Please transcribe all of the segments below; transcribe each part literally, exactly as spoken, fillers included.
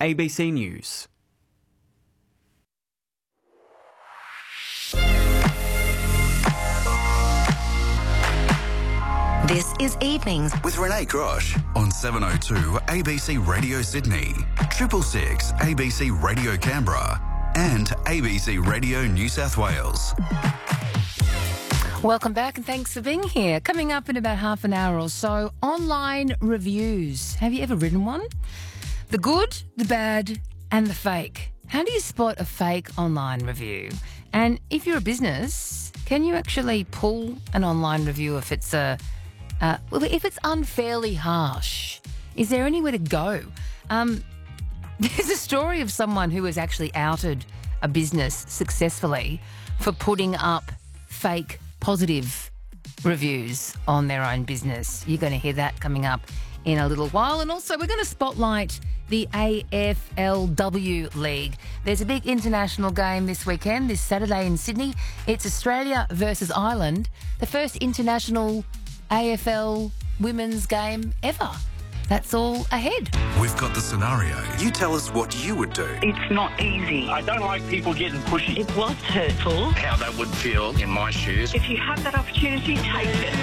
A B C News. This is Evenings with Renee Grosh on seven oh two A B C Radio Sydney, Triple Six A B C Radio Canberra and A B C Radio New South Wales. Welcome back and thanks for being here. Coming up in about half an hour or so, online reviews. Have you ever written one? The good, the bad and the fake. How do you spot a fake online review? And if you're a business, can you actually pull an online review if it's a Uh, well, if it's unfairly harsh? Is there anywhere to go? Um, there's a story of someone who has actually outed a business successfully for putting up fake positive reviews on their own business. You're going to hear that coming up in a little while. And also we're going to spotlight the A F L W League. There's a big international game this weekend, this Saturday in Sydney. It's Australia versus Ireland, the first international A F L women's game ever. That's all ahead. We've got the scenario. You tell us what you would do. It's not easy. I don't like people getting pushy. It was hurtful. How that would feel in my shoes. If you have that opportunity, take it.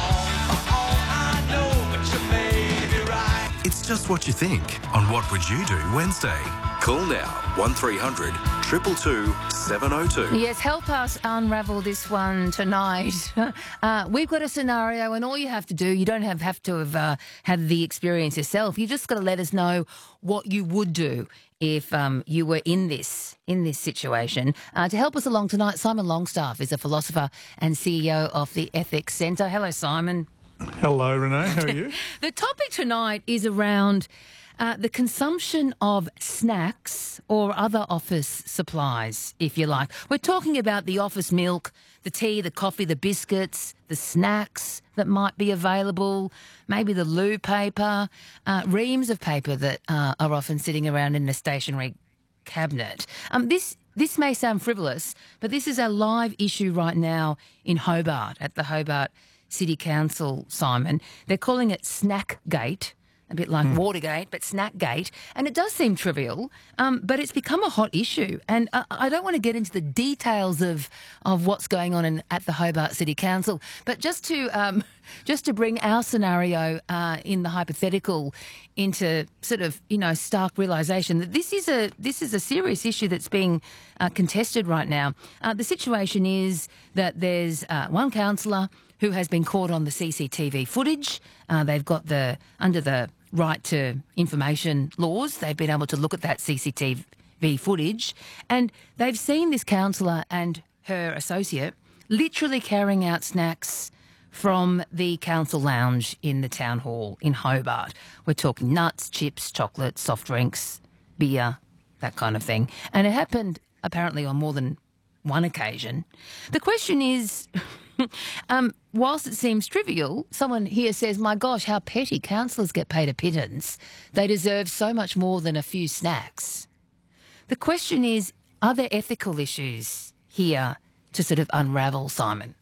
It's just what you think on What Would You Do Wednesday. Call now one three hundred two two two seven oh two. Yes, help us unravel this one tonight. Uh, we've got a scenario and all you have to do, you don't have, have to have uh, had the experience yourself. You just got to let us know what you would do if um, you were in this in this situation. Uh, to help us along tonight, Simon Longstaff is a philosopher and C E O of the Ethics Centre. Hello, Simon. Hello, Renee. How are you? The topic tonight is around uh, the consumption of snacks or other office supplies, if you like. We're talking about the office milk, the tea, the coffee, the biscuits, the snacks that might be available, maybe the loo paper, uh, reams of paper that uh, are often sitting around in the stationery cabinet. Um, this this may sound frivolous, but this is a live issue right now in Hobart, at the Hobart City Council, Simon. They're calling it Snackgate, a bit like mm. Watergate, but Snackgate. And it does seem trivial, um, but it's become a hot issue. And uh, I don't want to get into the details of, of what's going on in, at the Hobart City Council, but just to um, just to bring our scenario uh, in the hypothetical into sort of, you know, stark realisation that this is a this is a serious issue that's being uh, contested right now. Uh, the situation is that there's uh, one councillor who has been caught on the C C T V footage. Uh, they've got the, under the right to information laws, they've been able to look at that C C T V footage and they've seen this councillor and her associate literally carrying out snacks from the council lounge in the town hall in Hobart. We're talking nuts, chips, chocolate, soft drinks, beer, that kind of thing. And it happened apparently on more than one occasion. The question is, um, whilst it seems trivial, someone here says, my gosh, how petty, councillors get paid a pittance. They deserve so much more than a few snacks. The question is, are there ethical issues here to sort of unravel, Simon?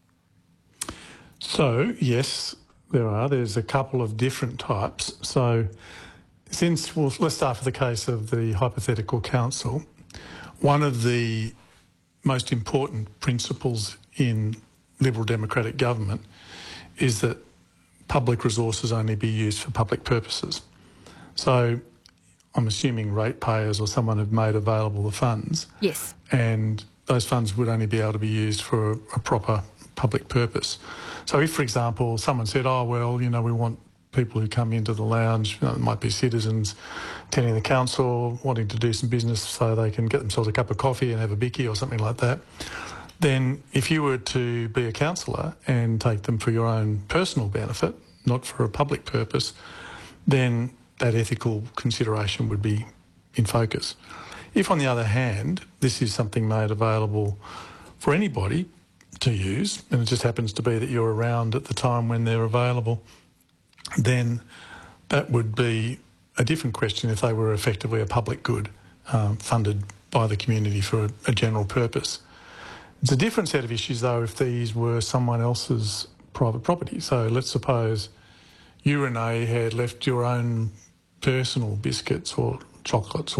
So, yes, there are. There's a couple of different types. So, since, well, let's start with the case of the hypothetical council. One of the most important principles in Liberal democratic government is that public resources only be used for public purposes. So I'm assuming ratepayers or someone have made available the funds. Yes. And those funds would only be able to be used for a, a proper public purpose. So if, for example, someone said, oh, well, you know, we want people who come into the lounge, you know, it might be citizens attending the council, wanting to do some business so they can get themselves a cup of coffee and have a bicky or something like that, then if you were to be a councillor and take them for your own personal benefit, not for a public purpose, then that ethical consideration would be in focus. If, on the other hand, this is something made available for anybody to use, and it just happens to be that you're around at the time when they're available, then that would be a different question if they were effectively a public good um, funded by the community for a, a general purpose. It's a different set of issues, though, if these were someone else's private property. So let's suppose you, Renee, had left your own personal biscuits or chocolates